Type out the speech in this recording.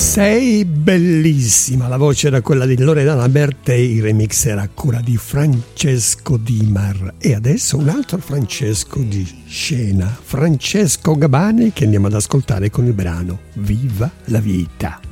Sei bellissima, la voce era quella di Loredana Bertè, il remix era a cura di Francesco Dimar e adesso un altro Francesco di scena, Francesco Gabani, che andiamo ad ascoltare con il brano Viva la vita.